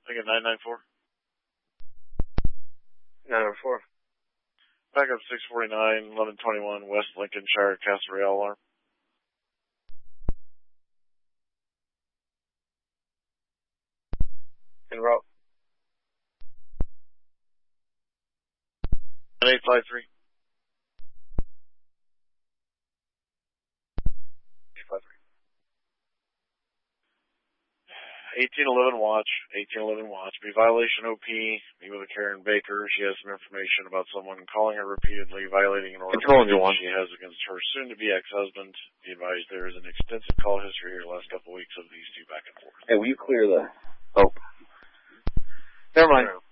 I get 994. 904. Backup 649, 1121, West Lincolnshire, Castlereagh alarm. En route. 853. 1811 watch, 1811 watch. Be violation OP, meet with a Karen Baker. She has some information about someone calling her repeatedly, violating an order she has against her soon-to-be ex-husband. Be advised there is an extensive call history here the last couple of weeks of these two back and forth. Hey, will you clear the... Oh. Never mind.